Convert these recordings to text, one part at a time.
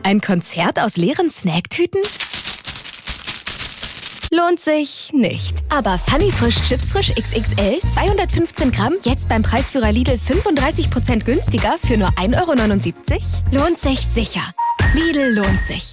Ein Konzert aus leeren Snacktüten? Lohnt sich nicht. Aber Funny Frisch Chips Frisch XXL 215 Gramm jetzt beim Preisführer Lidl 35% günstiger für nur 1,79 €? Lohnt sich sicher. Lidl lohnt sich.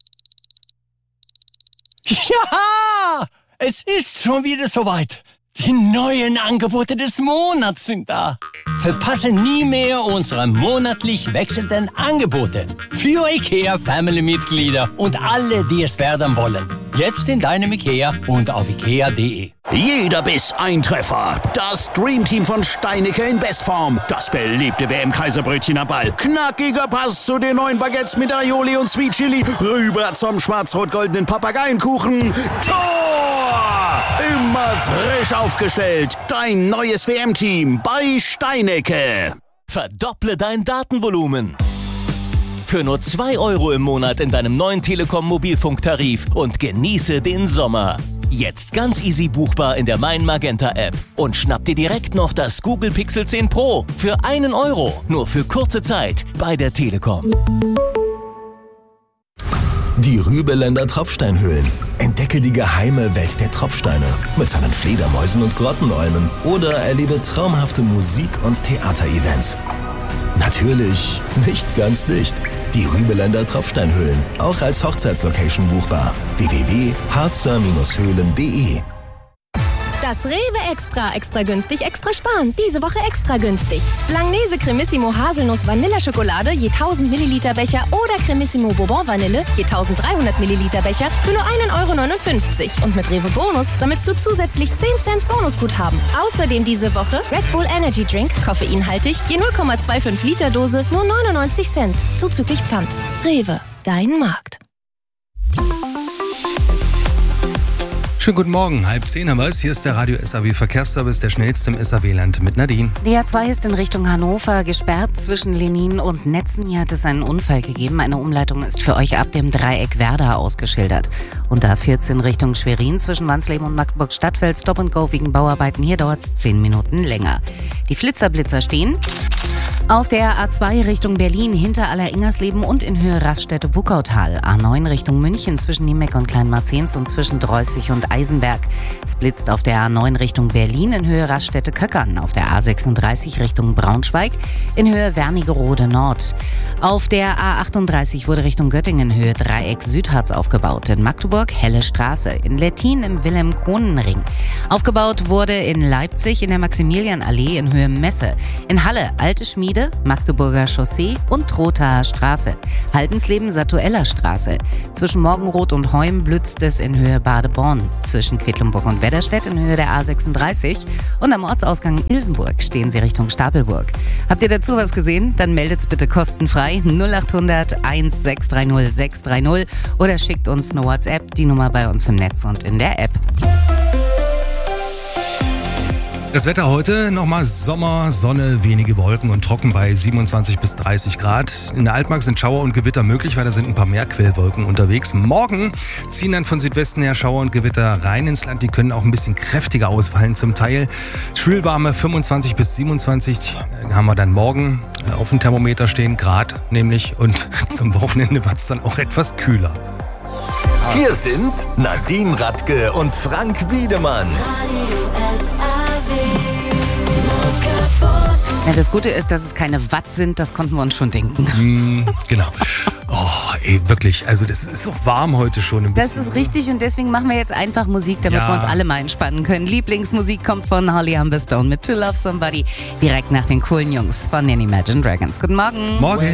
Ja, es ist schon wieder soweit. Die neuen Angebote des Monats sind da. Verpasse nie mehr unsere monatlich wechselnden Angebote. Für IKEA-Family-Mitglieder und alle, die es werden wollen. Jetzt in deinem IKEA und auf ikea.de. Jeder Biss ein Treffer. Das Dreamteam von Steinicke in Bestform. Das beliebte WM-Kaiserbrötchen am Ball. Knackiger Pass zu den neuen Baguettes mit Aioli und Sweet Chili. Rüber zum schwarz-rot-goldenen Papageienkuchen. Tor! Immer frisch aufgestellt. Dein neues WM-Team bei Steinicke. Verdopple dein Datenvolumen. Für nur 2 € im Monat in deinem neuen Telekom-Mobilfunktarif und genieße den Sommer. Jetzt ganz easy buchbar in der Mein Magenta App. Und schnapp dir direkt noch das Google Pixel 10 Pro für 1 €. Nur für kurze Zeit bei der Telekom. Die Rübeländer Tropfsteinhöhlen. Entdecke die geheime Welt der Tropfsteine mit seinen Fledermäusen und Grottenolmen oder erlebe traumhafte Musik- und Theaterevents. Natürlich nicht ganz dicht. Die Rübeländer Tropfsteinhöhlen, auch als Hochzeitslocation buchbar. www.harzer-höhlen.de. Das Rewe Extra. Extra günstig, extra sparen. Diese Woche extra günstig. Langnese Cremissimo Haselnuss Vanilleschokolade je 1000 Milliliter Becher oder Cremissimo Bourbon Vanille je 1300 Milliliter Becher für nur 1,59 €. Und mit Rewe Bonus sammelst du zusätzlich 10 Cent Bonusguthaben. Außerdem diese Woche Red Bull Energy Drink, koffeinhaltig, je 0,25 Liter Dose, nur 99 Cent. Zuzüglich Pfand. Rewe, dein Markt. Schönen guten Morgen, 9:30 haben wir es. Hier ist der Radio SAW Verkehrsservice, der schnellste im SAW-Land mit Nadine. Die A2 ist in Richtung Hannover gesperrt. Zwischen Lenin und Netzen. Hier hat es einen Unfall gegeben. Eine Umleitung ist für euch ab dem Dreieck Werder ausgeschildert. Und da 14 Richtung Schwerin zwischen Wansleben und Magdeburg-Stadtfeld. Stop and Go wegen Bauarbeiten. Hier dauert es 10 Minuten länger. Die Flitzer-Blitzer stehen auf der A2 Richtung Berlin hinter Aller-Ingersleben und in Höhe Raststätte-Buckautal. A9 Richtung München zwischen Niemeck und Kleinmarzens und zwischen Dreußig und Eisenberg. Es blitzt auf der A9 Richtung Berlin in Höhe Raststätte-Köckern. Auf der A36 Richtung Braunschweig in Höhe Wernigerode Nord. Auf der A38 wurde Richtung Göttingen Höhe Dreieck Südharz aufgebaut. In Magdeburg Helle Straße. In Lettin im Wilhelm-Kohnen-Ring. Aufgebaut wurde in Leipzig in der Maximilianallee in Höhe Messe. In Halle Alte Schmiede, Magdeburger Chaussee und Trothaer Straße. Haldensleben Satueller Straße. Zwischen Morgenroth und Heum blitzt es in Höhe Badeborn. Zwischen Quedlinburg und Wedderstedt in Höhe der A36. Und am Ortsausgang Ilsenburg stehen Sie Richtung Stapelburg. Habt ihr dazu was gesehen? Dann meldet's bitte kostenfrei 0800 1630 630 oder schickt uns eine WhatsApp, die Nummer bei uns im Netz und in der App. Das Wetter heute nochmal Sommer, Sonne, wenige Wolken und trocken bei 27 bis 30 Grad. In der Altmark sind Schauer und Gewitter möglich, weil da sind ein paar mehr Quellwolken unterwegs. Morgen ziehen dann von Südwesten her Schauer und Gewitter rein ins Land. Die können auch ein bisschen kräftiger ausfallen zum Teil. Schwülwarme 25 bis 27 haben wir dann morgen auf dem Thermometer stehen, Grad nämlich. Und zum Wochenende wird es dann auch etwas kühler. Hier sind Nadine Radke und Frank Wiedemann. Ja, das Gute ist, dass es keine Watt sind, das konnten wir uns schon denken. Genau. Oh, ey, wirklich, also das ist auch warm heute schon ein bisschen. Das ist richtig und deswegen machen wir jetzt einfach Musik, damit wir uns alle mal entspannen können. Lieblingsmusik kommt von Holly Humberstone mit To Love Somebody, direkt nach den coolen Jungs von den Imagine Dragons. Guten Morgen. Morgen.